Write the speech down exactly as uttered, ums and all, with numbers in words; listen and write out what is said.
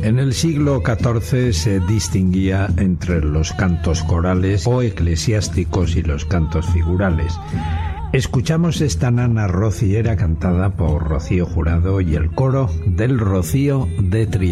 En el siglo catorce se distinguía entre los cantos corales o eclesiásticos y los cantos figurales. Escuchamos esta nana rociera cantada por Rocío Jurado y el coro del Rocío de Triana.